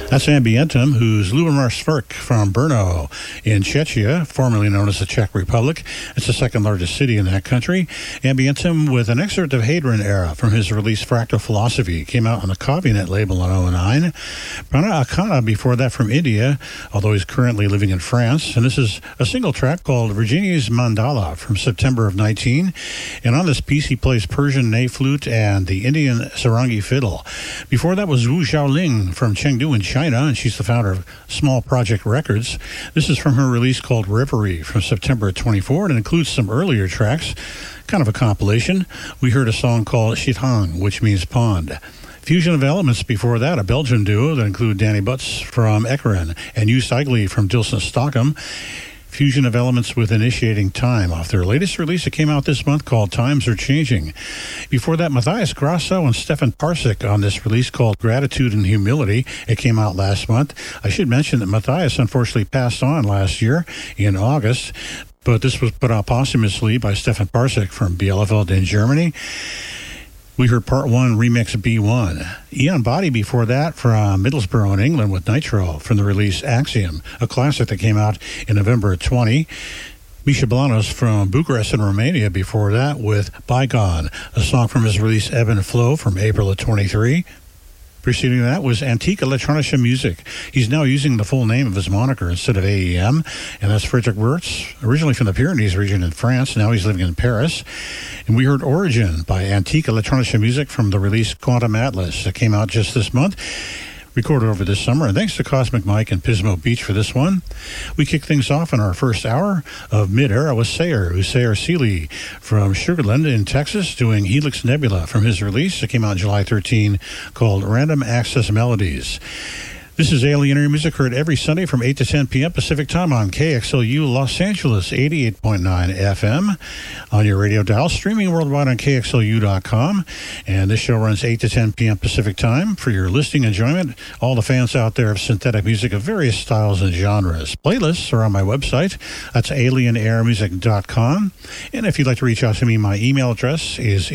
That's Ambientum, who's Lubomir Sverk from Brno in Czechia, formerly known as the Czech Republic. It's the second largest city in that country. Ambientum with an excerpt of Hadron Era from his release Fractal Philosophy. Came out on the Covinet label in 2009. Prana Akana before that from India, although he's currently living in France. And this is a single track called Virginia's Mandala from September of 19. And on this piece he plays Persian ney flute and the Indian sarangi fiddle. Before that was Wu Xiaoling from Chengdu in China, and she's the founder of Small Project Records. This is from her release called Reverie from September 24, and it includes some earlier tracks, kind of a compilation. We heard a song called Shithang, which means pond. Fusion of Elements before that, a Belgian duo that include Danny Butts from Ekeren and Hugh Seigley from Dilson Stockham. Fusion of Elements with Initiating Time off their latest release that came out this month called Times Are Changing. Before that, Matthias Grasso and Stefan Parsik on this release called Gratitude and Humility. It came out last month. I should mention that Matthias unfortunately passed on last year in August, but this was put out posthumously by Stefan Parsik from Bielefeld in Germany. We heard Part 1, Remix B1. Ian Body before that from Middlesbrough in England with Nitro from the release Axiom, a classic that came out in November of 20. Misha Blanos from Bucharest in Romania before that with Bygone, a song from his release Ebb and Flow from April of 23. Preceding that was Antique Electronische Music. He's now using the full name of his moniker instead of AEM, and that's Frederick Wirtz, originally from the Pyrenees region in France. Now he's living in Paris. And we heard Origin by Antique Electronische Music from the release Quantum Atlas that came out just this month, recorded over this summer. And thanks to Cosmic Mike and Pismo Beach for this one. We kick things off in our first hour of Mid-Era with Sayer Seeley from Sugarland in Texas, doing Helix Nebula from his release that came out July 13 called Random Access Melodies. This is Alien Air Music, heard every Sunday from 8 to 10 p.m. Pacific Time on KXLU Los Angeles, 88.9 FM on your radio dial, streaming worldwide on KXLU.com. And this show runs 8 to 10 p.m. Pacific Time for your listening enjoyment. All the fans out there of synthetic music of various styles and genres. Playlists are on my website. That's alienairmusic.com. And if you'd like to reach out to me, my email address is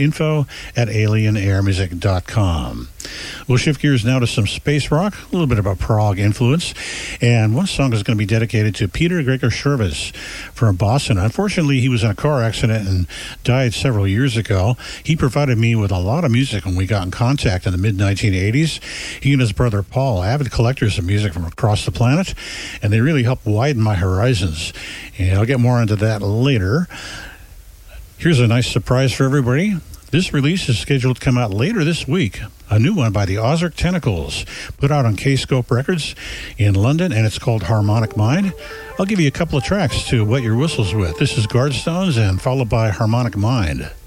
info@alienairmusic.com. We'll shift gears now to some space rock, a little bit of a prog influence. And one song is going to be dedicated to Peter Gregor Schervis from Boston. Unfortunately, he was in a car accident and died several years ago. He provided me with a lot of music when we got in contact in the mid-1980s. He and his brother Paul, avid collectors of music from across the planet, and they really helped widen my horizons. And I'll get more into that later. Here's a nice surprise for everybody. This release is scheduled to come out later this week. A new one by the Ozark Tentacles, put out on K-Scope Records in London, and it's called Harmonic Mind. I'll give you a couple of tracks to wet your whistles with. This is Guardstones, and followed by Harmonic Mind.